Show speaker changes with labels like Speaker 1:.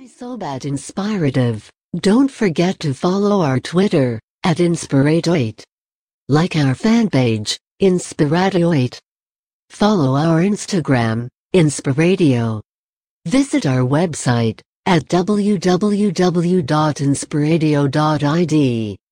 Speaker 1: Isobat Inspirative. Don't forget to follow our Twitter, @Inspirato8. Like our fan page, Inspirato8. Follow our Instagram, Inspiratio. Visit our website, at www.inspiratio.id.